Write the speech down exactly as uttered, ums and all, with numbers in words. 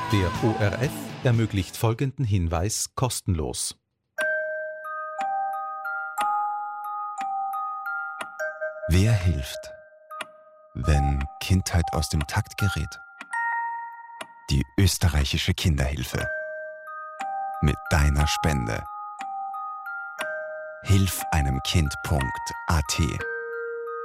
Der O R F ermöglicht folgenden Hinweis kostenlos. Wer hilft, wenn Kindheit aus dem Takt gerät? Die österreichische Kinderhilfe. Mit deiner Spende. hilf einem Kind punkt a t